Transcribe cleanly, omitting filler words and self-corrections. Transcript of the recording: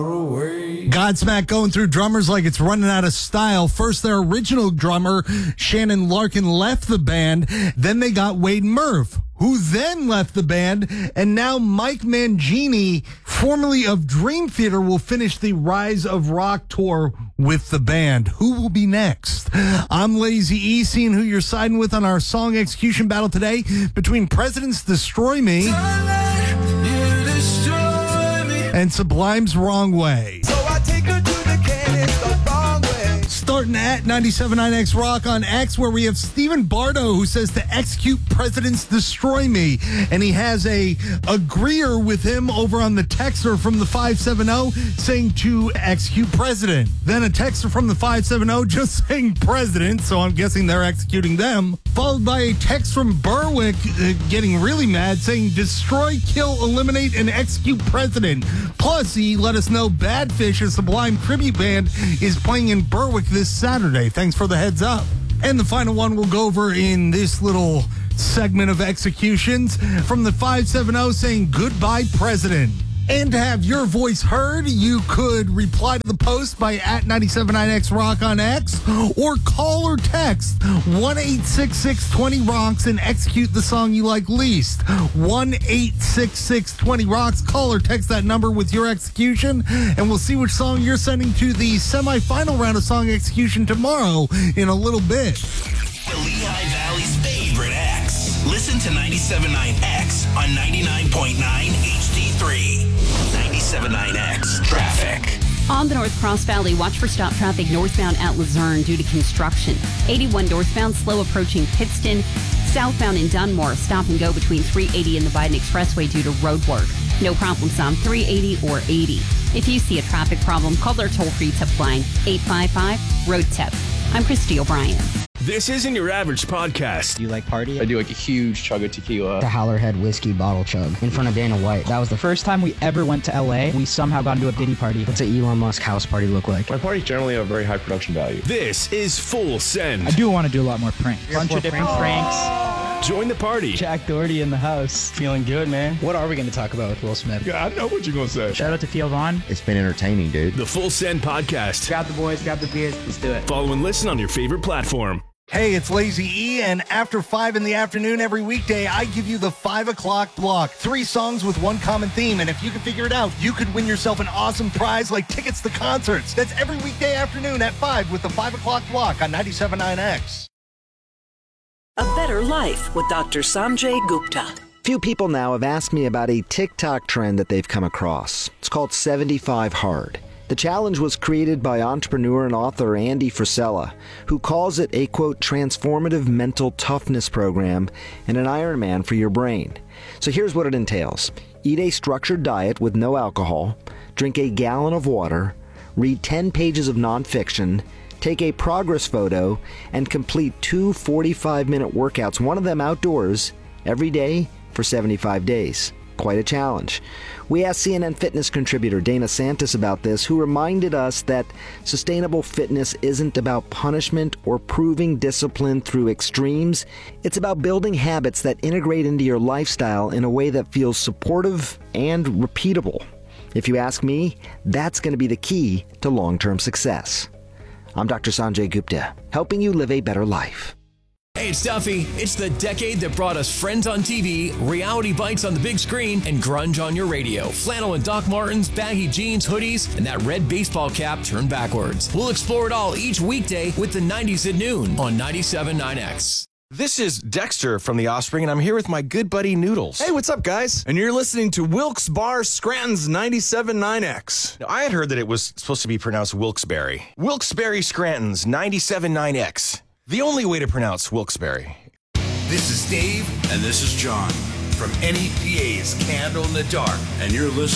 Godsmack going through drummers like it's running out of style. First, their original drummer, Shannon Larkin, left the band. Then they got Wade Murph, who then left the band. And now Mike Mangini, formerly of Dream Theater, will finish the Rise of Rock tour with the band. Who will be next? I'm Lazy E, seeing who you're siding with on our song execution battle today between Presidents Destroy Me and Sublime's Wrong Way. So I take her to the cannons the wrong way. Starting at 97.9X Rock on X, where we have Stephen Bardo, who says to execute Presidents Destroy Me. And he has a agreeer with him over on the texter from the 570 saying to execute President. Then a texter from the 570 just saying President, so I'm guessing they're executing them. Followed by a text from Berwick getting really mad saying destroy, kill, eliminate, and execute President. Plus, he let us know Badfish, a Sublime tribute band, is playing in Berwick this Saturday. Thanks for the heads up. And the final one we'll go over in this little segment of executions from the 570 saying goodbye, President. And to have your voice heard, you could reply to the post by at 97.9X Rock on X, or call or text 1-866-20-ROCKS and execute the song you like least. 1-866-20-ROCKS. Call or text that number with your execution, and we'll see which song you're sending to the semifinal round of song execution tomorrow in a little bit. The Lehigh Valley's favorite X. Listen to 97.9X on 99.9 HD3. 97.9X Traffic. On the North Cross Valley, watch for stop traffic northbound at Luzerne due to construction. 81 northbound, slow approaching Pittston. Southbound in Dunmore, stop and go between 380 and the Biden Expressway due to road work. No problems on 380 or 80. If you see a traffic problem, call their toll-free tip line, 855-ROAD-TIP. I'm Christy O'Brien. This isn't your average podcast. Do you like party? I do like a huge chug of tequila. The Howlerhead whiskey bottle chug in front of Dana White. That was the first time we ever went to LA. We somehow got into a Diddy party. What's an Elon Musk house party look like? My parties generally have very high production value. This is Full Send. I do want to do a lot more pranks. Bunch of different pranks. Join the party. Jack Doherty in the house. Feeling good, man. What are we going to talk about with Will Smith? Yeah, I know what you're going to say. Shout out to Theo Vaughn. It's been entertaining, dude. The Full Send podcast. Grab the boys, grab the beers, let's do it. Follow and listen on your favorite platform. Hey, it's Lazy E, and after 5 in the afternoon every weekday, I give you the 5 o'clock block. 3 songs with one common theme, and if you can figure it out, you could win yourself an awesome prize like tickets to concerts. That's every weekday afternoon at 5 with the 5 o'clock block on 97.9X. A Better Life with Dr. Sanjay Gupta. Few people now have asked me about a TikTok trend that they've come across. It's called 75 Hard. The challenge was created by entrepreneur and author Andy Frisella, who calls it a, quote, transformative mental toughness program and an Ironman for your brain. So here's what it entails. Eat a structured diet with no alcohol, drink a gallon of water, read 10 pages of nonfiction, take a progress photo, and complete 2 45-minute workouts, one of them outdoors, every day for 75 days. Quite a challenge. We asked CNN Fitness contributor Dana Santis about this, who reminded us that sustainable fitness isn't about punishment or proving discipline through extremes. It's about building habits that integrate into your lifestyle in a way that feels supportive and repeatable. If you ask me, that's going to be the key to long-term success. I'm Dr. Sanjay Gupta, helping you live a better life. Hey, it's Duffy. It's the decade that brought us Friends on TV, reality bites on the big screen, and grunge on your radio. Flannel and Doc Martens, baggy jeans, hoodies, and that red baseball cap turned backwards. We'll explore it all each weekday with the 90s at noon on 97.9X. This is Dexter from The Offspring, and I'm here with my good buddy Noodles. Hey, what's up, guys? And you're listening to Wilkes Bar Scranton's 97.9X. Now, I had heard that it was supposed to be pronounced Wilkes-Barre. Wilkes-Barre Scranton's 97.9X. The only way to pronounce Wilkes-Barre. This is Dave, and this is John from NEPA's Candle in the Dark, and you're listening